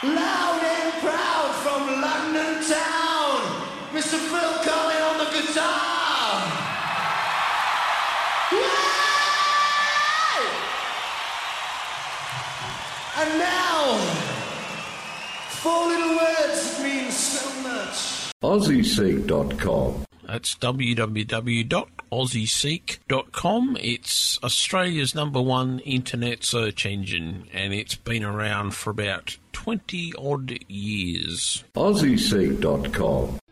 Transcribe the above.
Loud and proud from London town, Mr. Phil Collin on the guitar. Yay! And now, 4 little words that mean so much. AussieSeek.com. That's www.aussieseek.com. It's Australia's #1 internet search engine, and it's been around for about 20-odd years. AussieSeek.com.